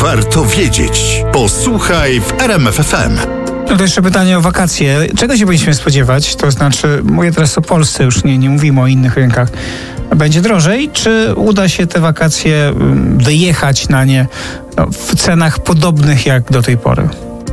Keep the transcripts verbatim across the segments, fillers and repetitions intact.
warto wiedzieć. Posłuchaj w R M F F M. No to jeszcze pytanie o wakacje. Czego się powinniśmy spodziewać? To znaczy, mówię teraz o Polsce, już nie, nie mówimy o innych rynkach. Będzie drożej, czy uda się te wakacje wyjechać na nie no, w cenach podobnych jak do tej pory?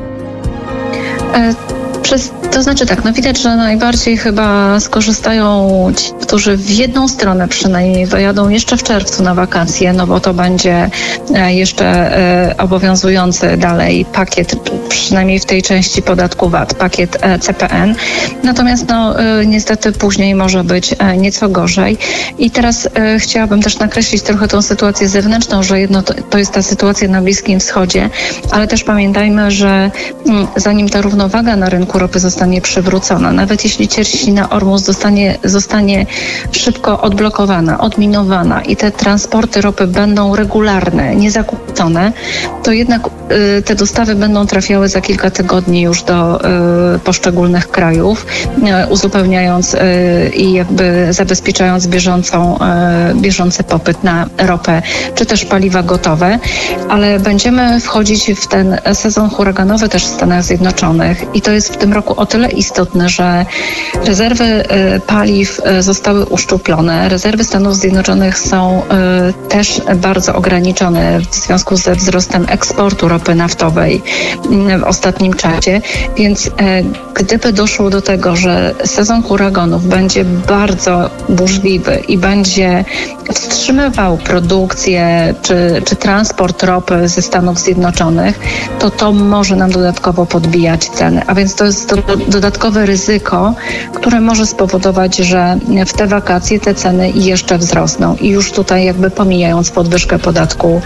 E- Przez, to znaczy tak, no widać, że najbardziej chyba skorzystają ci, którzy w jedną stronę przynajmniej wyjadą jeszcze w czerwcu na wakacje, no bo to będzie jeszcze e, obowiązujący dalej pakiet, przynajmniej w tej części podatku V A T, pakiet e, C P N. Natomiast no e, niestety później może być e, nieco gorzej. I teraz e, chciałabym też nakreślić trochę tą sytuację zewnętrzną, że jedno to, to jest ta sytuacja na Bliskim Wschodzie, ale też pamiętajmy, że m, zanim ta równowaga na rynku ropy zostanie przywrócona. Nawet jeśli cieśnina Ormus zostanie, zostanie szybko odblokowana, odminowana i te transporty ropy będą regularne, niezakłócone, to jednak y, te dostawy będą trafiały za kilka tygodni już do y, poszczególnych krajów, y, uzupełniając y, i jakby zabezpieczając bieżącą, y, bieżący popyt na ropę, czy też paliwa gotowe, ale będziemy wchodzić w ten sezon huraganowy też w Stanach Zjednoczonych i to jest w tym roku o tyle istotne, że rezerwy y, paliw y, zostały uszczuplone. Rezerwy Stanów Zjednoczonych są y, też bardzo ograniczone w związku ze wzrostem eksportu ropy naftowej y, w ostatnim czasie, więc y, gdyby doszło do tego, że sezon huraganów będzie bardzo burzliwy i będzie wstrzymywał produkcję czy, czy transport ropy ze Stanów Zjednoczonych, to to może nam dodatkowo podbijać ceny. A więc to jest do, dodatkowe ryzyko, które może spowodować, że w te wakacje te ceny jeszcze wzrosną. I już tutaj jakby pomijając podwyżkę podatku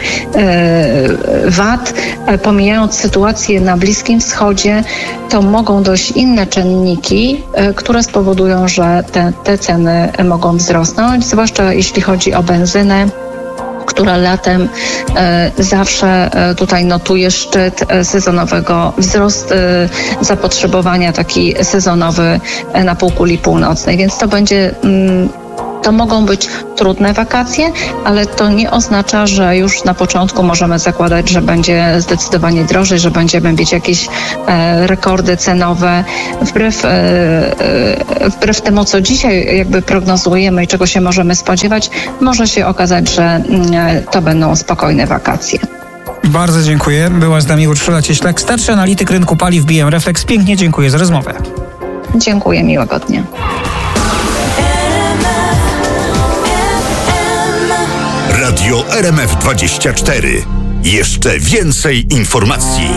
e, V A T, e, pomijając sytuację na Bliskim Wschodzie, to mogą dojść inne czynniki, e, które spowodują, że te, te ceny mogą wzrosnąć, zwłaszcza jeśli chodzi o benzynę, która latem e, zawsze e, tutaj notuje szczyt e, sezonowego, wzrost e, zapotrzebowania taki sezonowy e, na półkuli północnej, więc to będzie mm, to mogą być trudne wakacje, ale to nie oznacza, że już na początku możemy zakładać, że będzie zdecydowanie drożej, że będziemy mieć jakieś e, rekordy cenowe. Wbrew, e, e, wbrew temu, co dzisiaj jakby prognozujemy i czego się możemy spodziewać, może się okazać, że e, to będą spokojne wakacje. Bardzo dziękuję. Była z nami Urszula Cieślak, starszy analityk rynku paliw B M Reflex. Pięknie dziękuję za rozmowę. Dziękuję, miłego dnia. Radio R M F dwadzieścia cztery. Jeszcze więcej informacji.